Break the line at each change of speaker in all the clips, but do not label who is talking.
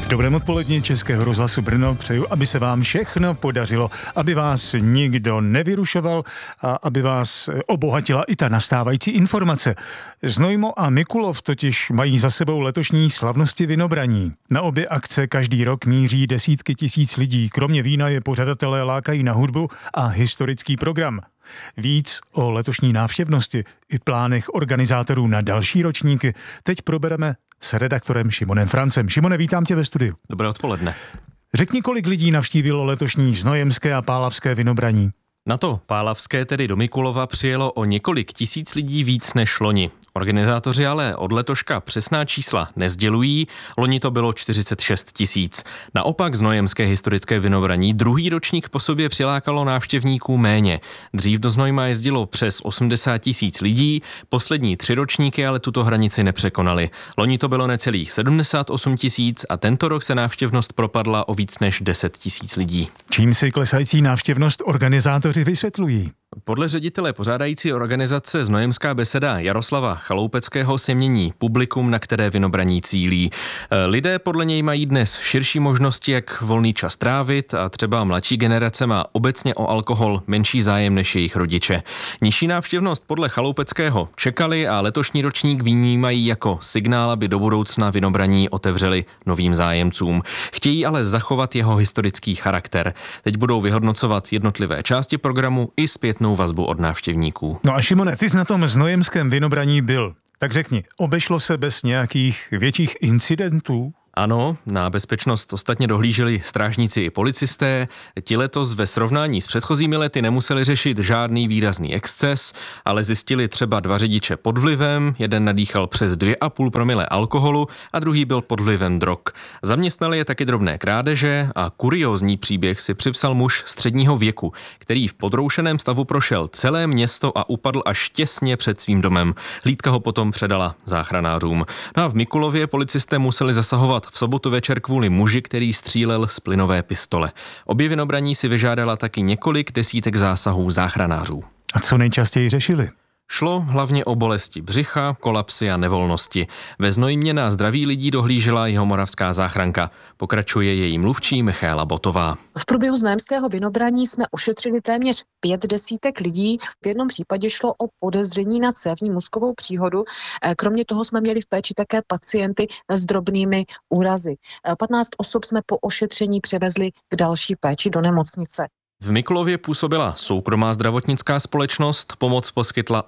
dobrém odpoledni Českého rozhlasu Brno přeju, aby se vám všechno podařilo, aby vás nikdo nevyrušoval a aby vás obohatila i ta nastávající informace. Znojmo a Mikulov totiž mají za sebou letošní slavnosti Vinobraní. Na obě akce každý rok míří desítky tisíc lidí. Kromě vína je pořadatelé lákají na hudbu a historický program. Víc o letošní návštěvnosti i plánech organizátorů na další ročníky teď probereme s redaktorem Šimonem Francem. Šimone, vítám tě ve studiu.
Dobré odpoledne.
Řekni, kolik lidí navštívilo letošní znojemské a pálavské Vinobraní?
Na to pálavské, tedy do Mikulova, přijelo o několik tisíc lidí víc než loni. Organizátoři ale od letoška přesná čísla nezdělují, loni to bylo 46 tisíc. Naopak znojemské historické Vinobraní druhý ročník po sobě přilákalo návštěvníků méně. Dřív do Znojma jezdilo přes 80 tisíc lidí, poslední 3 ročníky ale tuto hranici nepřekonaly. Loni to bylo necelých 78 tisíc a tento rok se návštěvnost propadla o víc než 10 tisíc lidí.
Čím si klesající návštěvnost organizátoři vysvětlují?
Podle ředitele pořádající organizace Znojemská beseda Jaroslava Chaloupeckého se mění publikum, na které Vinobraní cílí. Lidé podle něj mají dnes širší možnosti, jak volný čas trávit a třeba mladší generace má obecně o alkohol menší zájem než jejich rodiče. Nižší návštěvnost podle Chaloupeckého čekali a letošní ročník vnímají jako signál, aby do budoucna Vinobraní otevřeli novým zájemcům. Chtějí ale zachovat jeho historický charakter. Teď budou vyhodnocovat jednotlivé části programu i zpětnou vazbu od návštěvníků.
No a Šimone, ty jsi na tom znojemském Vinobraní byl. Tak řekni, obešlo se bez nějakých větších incidentů?
Ano, na bezpečnost ostatně dohlíželi strážníci i policisté. Ti letos ve srovnání s předchozími lety nemuseli řešit žádný výrazný exces, ale zjistili třeba 2 řidiče pod vlivem, jeden nadýchal přes 2,5 promile alkoholu a druhý byl pod vlivem drog. Zaměstnali je taky drobné krádeže a kuriózní příběh si připsal muž středního věku, který v podroušeném stavu prošel celé město a upadl až těsně před svým domem. Hlídka ho potom předala záchranářům. No a v Mikulově policisté museli zasahovat v sobotu večer kvůli muži, který střílel z plynové pistole. Obě Vinobraní si vyžádala taky několik desítek zásahů záchranářů.
A co nejčastěji řešili?
Šlo hlavně o bolesti břicha, kolapsy a nevolnosti. Ve Znojmě na zdraví lidí dohlížela Jihomoravská záchranka. Pokračuje její mluvčí Michaela Botová.
V průběhu znojemského Vinobraní jsme ošetřili téměř 5 desítek lidí. V jednom případě šlo o podezření na cévní mozkovou příhodu. Kromě toho jsme měli v péči také pacienty s drobnými úrazy. 15 osob jsme po ošetření převezli k další péči do nemocnice.
V Mikulově působila soukromá zdravotnická společnost, pomoc poskytla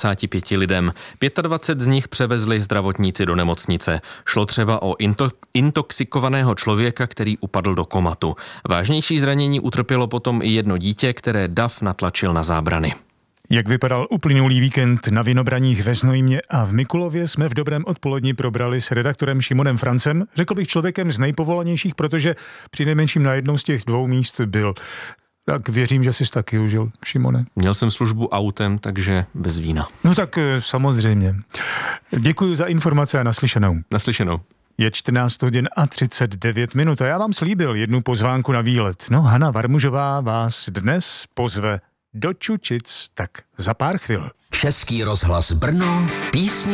85 lidem. 25 z nich převezli zdravotníci do nemocnice. Šlo třeba o intoxikovaného člověka, který upadl do komatu. Vážnější zranění utrpělo potom i jedno dítě, které dav natlačil na zábrany.
Jak vypadal uplynulý víkend na Vinobraních ve Znojmě a v Mikulově, jsme v dobrém odpoledni probrali s redaktorem Šimonem Francem. Řekl bych člověkem z nejpovolanějších, protože přinejmenším na jednou z těch 2 míst byl. Tak věřím, že jsi taky užil, Šimone.
Měl jsem službu autem, takže bez vína.
No tak samozřejmě. Děkuji za informace a naslyšenou.
Naslyšenou.
Je 14 hodin a 39 minut a já vám slíbil jednu pozvánku na výlet. No, Hana Varmužová vás dnes pozve do Čučic, tak za pár chvil.
Český rozhlas Brno, písni